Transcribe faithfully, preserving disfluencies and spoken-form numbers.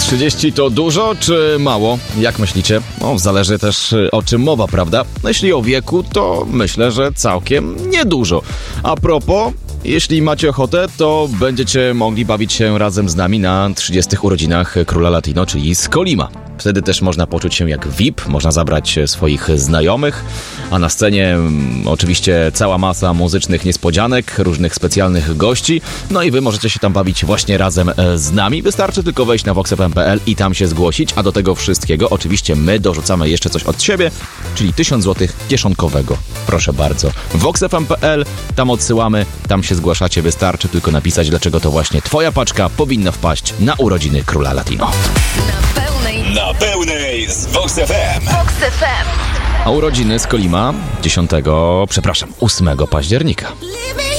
trzydzieści to dużo czy mało? Jak myślicie? No, zależy też o czym mowa, prawda? Jeśli o wieku, to myślę, że całkiem niedużo. A propos, jeśli macie ochotę, to będziecie mogli bawić się razem z nami na trzydziestych urodzinach Króla Latino, czyli z Kolima. Wtedy też można poczuć się jak V I P, można zabrać swoich znajomych, a na scenie mm, oczywiście cała masa muzycznych niespodzianek, różnych specjalnych gości, no i wy możecie się tam bawić właśnie razem e, z nami. Wystarczy tylko wejść na vox f m kropka p l i tam się zgłosić, a do tego wszystkiego oczywiście my dorzucamy jeszcze coś od siebie, czyli tysiąc złotych kieszonkowego. Proszę bardzo. vox f m kropka p l, tam odsyłamy, tam się zgłaszacie, wystarczy tylko napisać, dlaczego to właśnie twoja paczka powinna wpaść na urodziny Króla Latino. Na pełnej, Na pełnej z Vox F M. Vox F M. A urodziny z Kolima dziesiątego, przepraszam, ósmego października.